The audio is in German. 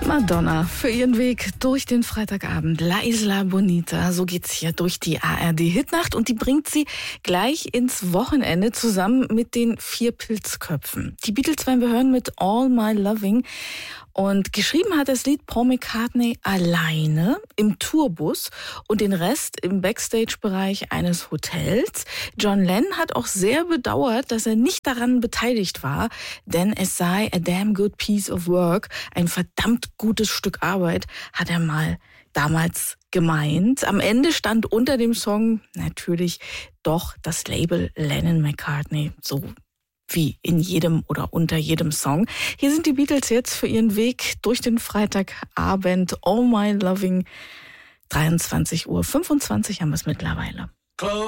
Madonna für ihren Weg durch den Freitagabend. La Isla Bonita, so geht's hier durch die ARD-Hitnacht und die bringt sie gleich ins Wochenende zusammen mit den 4 Pilzköpfen. Die Beatles werden wir hören mit All My Loving und geschrieben hat das Lied Paul McCartney alleine im Tourbus und den Rest im Backstage-Bereich eines Hotels. John Lennon hat auch sehr bedauert, dass er nicht daran beteiligt war, denn es sei a damn good piece of work, ein verdammt gutes Stück Arbeit, hat er mal damals gemeint. Am Ende stand unter dem Song natürlich doch das Label Lennon-McCartney, so wie in jedem oder unter jedem Song. Hier sind die Beatles jetzt für ihren Weg durch den Freitagabend. All My Loving, 23:25 Uhr haben wir es mittlerweile.